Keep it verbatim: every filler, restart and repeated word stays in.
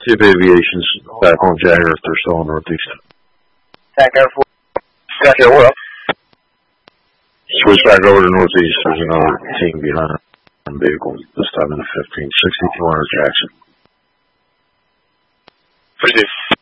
See if Aviation's back on Jagger if they're still on northeast. Back Air Force. Jagger, we're up. Switch back over to northeast. There's another team behind the vehicle, this time in the fifteen. sixty-two hundred Jackson. Pretty good.